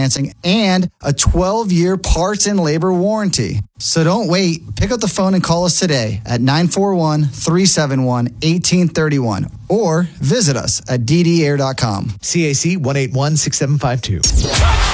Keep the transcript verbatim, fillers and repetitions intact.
financing, and a twelve-year parts and labor warranty. So don't wait. Pick up the phone and call us today at nine four one, three seven one, one eight three one or visit us at d d air dot com. C A C one eight one six seven five two.